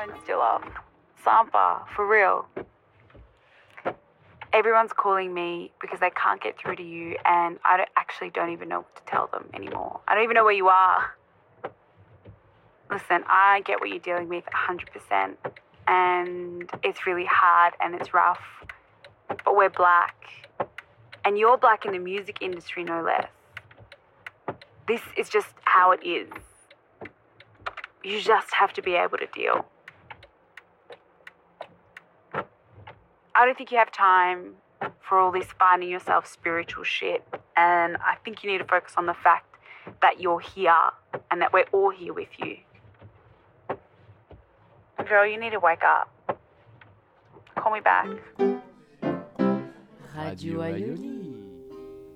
phone's still off. Sampa, for real. Everyone's calling me because they can't get through to you, and I don't even know what to tell them anymore. I don't even know where you are. Listen, I get what you're dealing with 100%, and it's really hard and it's rough, but we're black, and you're black in the music industry, no less. This is just how it is. You just have to be able to deal. I don't think you have time for all this finding yourself spiritual shit, and I think you need to focus on the fact that you're here and that we're all here with you. Girl, you need to wake up. Call me back. Radio Aïoli.